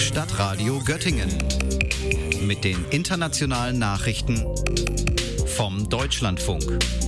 Stadtradio Göttingen mit den internationalen Nachrichten vom Deutschlandfunk.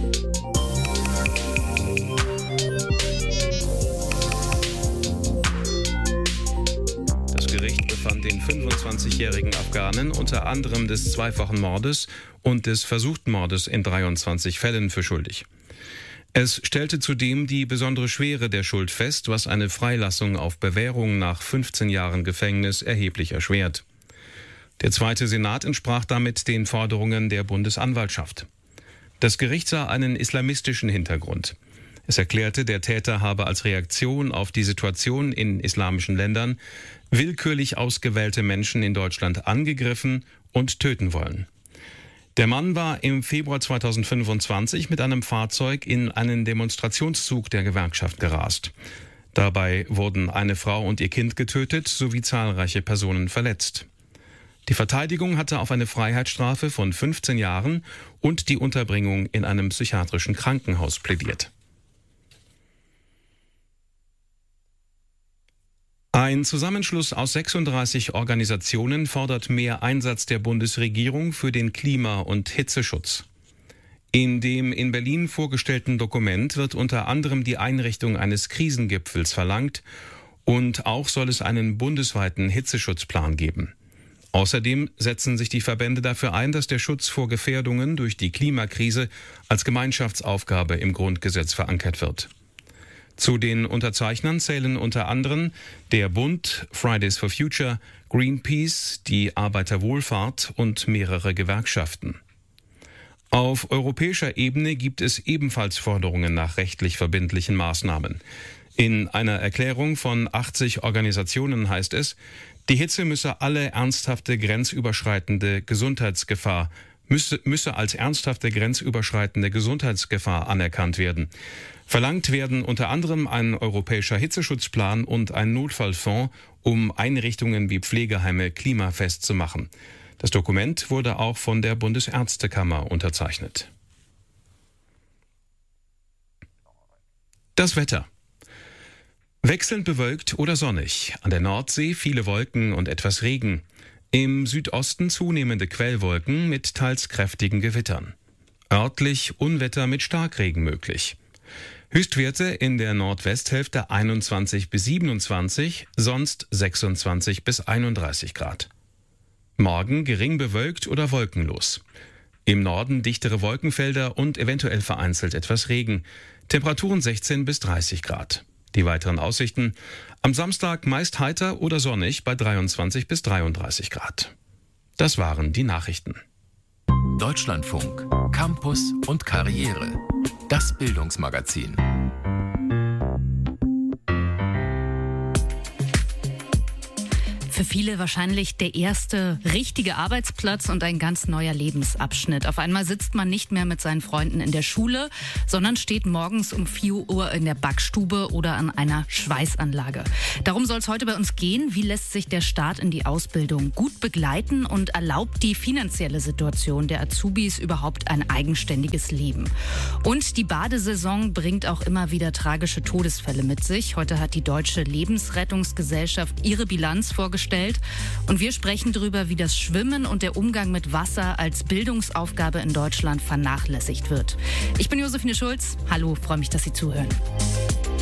Das Gericht befand den 25-jährigen Afghanen unter anderem des zweifachen Mordes und des versuchten Mordes in 23 Fällen für schuldig. Es stellte zudem die besondere Schwere der Schuld fest, was eine Freilassung auf Bewährung nach 15 Jahren Gefängnis erheblich erschwert. Der Zweite Senat entsprach damit den Forderungen der Bundesanwaltschaft. Das Gericht sah einen islamistischen Hintergrund. Es erklärte, der Täter habe als Reaktion auf die Situation in islamischen Ländern willkürlich ausgewählte Menschen in Deutschland angegriffen und töten wollen. Der Mann war im Februar 2025 mit einem Fahrzeug in einen Demonstrationszug der Gewerkschaft gerast. Dabei wurden eine Frau und ihr Kind getötet sowie zahlreiche Personen verletzt. Die Verteidigung hatte auf eine Freiheitsstrafe von 15 Jahren und die Unterbringung in einem psychiatrischen Krankenhaus plädiert. Ein Zusammenschluss aus 36 Organisationen fordert mehr Einsatz der Bundesregierung für den Klima- und Hitzeschutz. In dem in Berlin vorgestellten Dokument wird unter anderem die Einrichtung eines Krisengipfels verlangt und auch soll es einen bundesweiten Hitzeschutzplan geben. Außerdem setzen sich die Verbände dafür ein, dass der Schutz vor Gefährdungen durch die Klimakrise als Gemeinschaftsaufgabe im Grundgesetz verankert wird. Zu den Unterzeichnern zählen unter anderem der Bund, Fridays for Future, Greenpeace, die Arbeiterwohlfahrt und mehrere Gewerkschaften. Auf europäischer Ebene gibt es ebenfalls Forderungen nach rechtlich verbindlichen Maßnahmen. In einer Erklärung von 80 Organisationen heißt es, die Hitze müsse als ernsthafte grenzüberschreitende Gesundheitsgefahr anerkannt werden. Verlangt werden unter anderem ein europäischer Hitzeschutzplan und ein Notfallfonds, um Einrichtungen wie Pflegeheime klimafest zu machen. Das Dokument wurde auch von der Bundesärztekammer unterzeichnet. Das Wetter. Wechselnd bewölkt oder sonnig. An der Nordsee viele Wolken und etwas Regen. Im Südosten zunehmende Quellwolken mit teils kräftigen Gewittern. Örtlich Unwetter mit Starkregen möglich. Höchstwerte in der Nordwesthälfte 21 bis 27, sonst 26 bis 31 Grad. Morgen gering bewölkt oder wolkenlos. Im Norden dichtere Wolkenfelder und eventuell vereinzelt etwas Regen. Temperaturen 16 bis 30 Grad. Die weiteren Aussichten: am Samstag meist heiter oder sonnig bei 23 bis 33 Grad. Das waren die Nachrichten. Deutschlandfunk, Campus und Karriere. Das Bildungsmagazin. Für viele wahrscheinlich der erste richtige Arbeitsplatz und ein ganz neuer Lebensabschnitt. Auf einmal sitzt man nicht mehr mit seinen Freunden in der Schule, sondern steht morgens um 4 Uhr in der Backstube oder an einer Schweißanlage. Darum soll es heute bei uns gehen. Wie lässt sich der Start in die Ausbildung gut begleiten und erlaubt die finanzielle Situation der Azubis überhaupt ein eigenständiges Leben? Und die Badesaison bringt auch immer wieder tragische Todesfälle mit sich. Heute hat die Deutsche Lebensrettungsgesellschaft ihre Bilanz vorgestellt. Und wir sprechen darüber, wie das Schwimmen und der Umgang mit Wasser als Bildungsaufgabe in Deutschland vernachlässigt wird. Ich bin Josephine Schulz. Hallo, freue mich, dass Sie zuhören.